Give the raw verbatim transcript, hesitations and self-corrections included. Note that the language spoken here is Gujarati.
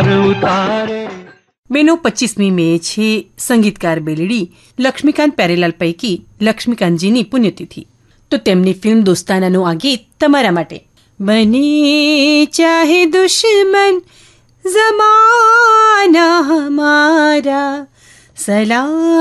બેનો પચીસમી મે છે સંગીતકાર બેલડી લક્ષ્મીકાંત પ્યારેલાલ પૈકી લક્ષ્મીકાંતજીની પુણ્યતિથિ. તો તેમની ફિલ્મ દોસ્તાનાનું આ ગીત તમારા માટે. બને ચાહે દુશ્મન ज़माना हमारा सलाम